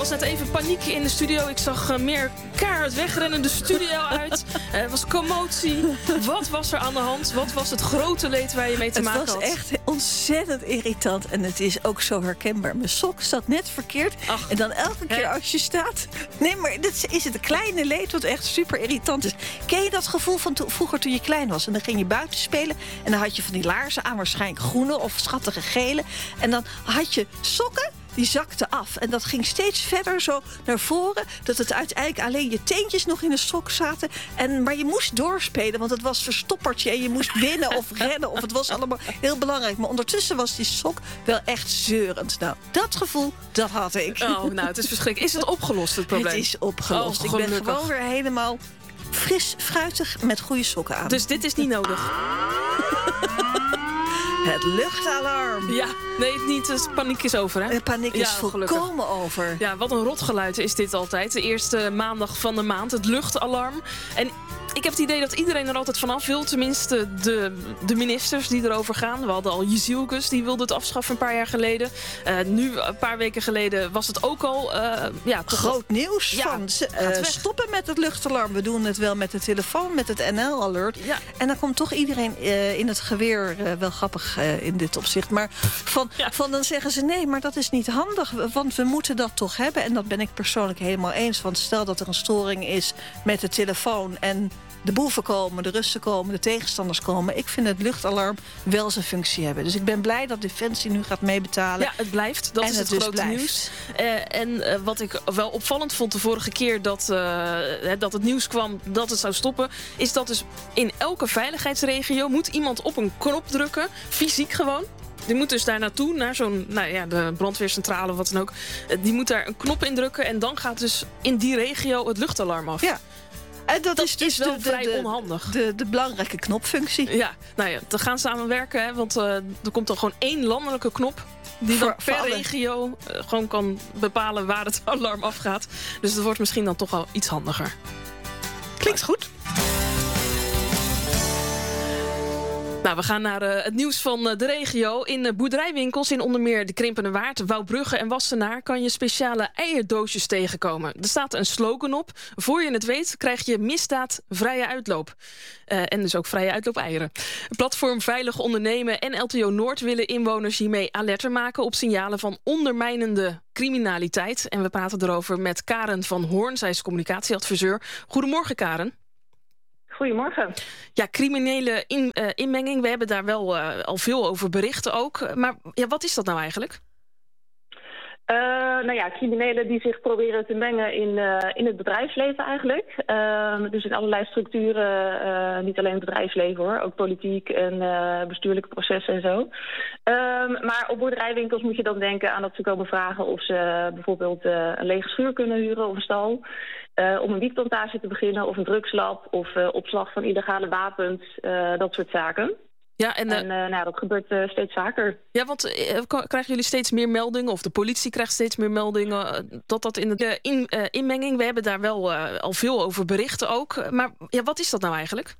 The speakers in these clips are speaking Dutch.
Er was net even paniek in de studio. Ik zag meer keihard wegrennen de studio uit. Er was commotie. Wat was er aan de hand? Wat was het grote leed waar je mee te maken had? Het was echt ontzettend irritant. En het is ook zo herkenbaar. Mijn sok zat net verkeerd. Ach, en dan elke keer als je staat... Nee, maar dit is het kleine leed wat echt super irritant is. Ken je dat gevoel van vroeger toen je klein was? En dan ging je buiten spelen. En dan had je van die laarzen aan, waarschijnlijk groene of schattige gele. En dan had je sokken. Die zakte af. En dat ging steeds verder zo naar voren. Dat het uiteindelijk alleen je teentjes nog in de sok zaten. Maar je moest doorspelen, want het was verstoppertje. En je moest winnen of rennen. Of het was allemaal heel belangrijk. Maar ondertussen was die sok wel echt zeurend. Nou, dat gevoel, dat had ik. Oh, nou, het is verschrikkelijk. Is het opgelost, het probleem? Het is opgelost. Oh, ik ben gewoon weer helemaal fris, fruitig met goede sokken aan. Dus dit is niet nodig? Het luchtalarm. Ja, nee, niet. De paniek is over, hè? De paniek is volkomen over. Ja, wat een rotgeluid is dit altijd. De eerste maandag van de maand, het luchtalarm. En ik heb het idee dat iedereen er altijd vanaf wil. Tenminste, de ministers die erover gaan. We hadden al Jezielkus, die wilde het afschaffen een paar jaar geleden. Nu, een paar weken geleden, was het ook al... groot nieuws van stoppen met het luchtalarm. We doen het wel met de telefoon, met het NL-alert. Ja. En dan komt toch iedereen in het geweer. Wel grappig in dit opzicht. Maar van dan zeggen ze nee, maar dat is niet handig. Want we moeten dat toch hebben. En dat ben ik persoonlijk helemaal eens. Want stel dat er een storing is met de telefoon... en de boeven komen, de Russen komen, de tegenstanders komen. Ik vind het luchtalarm wel zijn functie hebben. Dus ik ben blij dat Defensie nu gaat meebetalen. Ja, het blijft. Dat is het grote nieuws. En wat ik wel opvallend vond de vorige keer dat het nieuws kwam dat het zou stoppen... is dat dus in elke veiligheidsregio moet iemand op een knop drukken. Fysiek gewoon. Die moet dus daar naartoe, naar zo'n, de brandweercentrale of wat dan ook. Die moet daar een knop indrukken en dan gaat dus in die regio het luchtalarm af. Ja. En dat is dus wel vrij onhandig. De belangrijke knopfunctie. Ja, te gaan samenwerken. Hè, want er komt dan gewoon 1 landelijke knop... die dan per regio gewoon kan bepalen waar het alarm afgaat. Dus het wordt misschien dan toch wel iets handiger. Klinkt goed. Nou, we gaan naar het nieuws van de regio. In boerderijwinkels in onder meer de Krimpende Waard, Wouwbrugge en Wassenaar... kan je speciale eierdoosjes tegenkomen. Er staat een slogan op. Voor je het weet krijg je misdaad vrije uitloop. En dus ook vrije uitloop eieren. Platform Veilig Ondernemen en LTO Noord willen inwoners hiermee alerter maken... op signalen van ondermijnende criminaliteit. En we praten erover met Karen van Hoorn. Zij is communicatieadviseur. Goedemorgen, Karen. Goedemorgen. Ja, criminele inmenging. We hebben daar wel al veel over berichten ook. Maar wat is dat nou eigenlijk? Criminelen die zich proberen te mengen in het bedrijfsleven eigenlijk. Dus in allerlei structuren, niet alleen het bedrijfsleven hoor. Ook politiek en bestuurlijke processen en zo. Maar op boerderijwinkels moet je dan denken aan dat ze komen vragen... of ze bijvoorbeeld een lege schuur kunnen huren of een stal... om een wietplantage te beginnen of een drugslab... of opslag van illegale wapens, dat soort zaken. Ja, en dat gebeurt steeds vaker. Ja, want krijgen jullie steeds meer meldingen... of de politie krijgt steeds meer meldingen... dat in de inmenging... we hebben daar wel al veel over berichten ook. Maar wat is dat nou eigenlijk?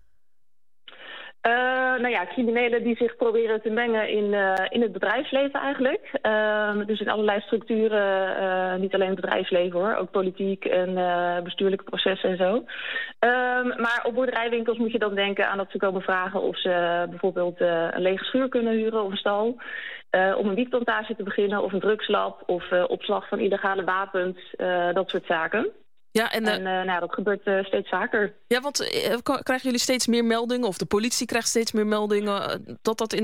Criminelen die zich proberen te mengen in het bedrijfsleven eigenlijk. Dus in allerlei structuren, niet alleen het bedrijfsleven hoor. Ook politiek en bestuurlijke processen en zo. Maar op boerderijwinkels moet je dan denken aan dat ze komen vragen... of ze bijvoorbeeld een lege schuur kunnen huren of een stal... om een wietplantage te beginnen of een drugslab... of opslag van illegale wapens, dat soort zaken. Ja, en dat gebeurt steeds vaker. Ja, want krijgen jullie steeds meer meldingen... of de politie krijgt steeds meer meldingen... dat in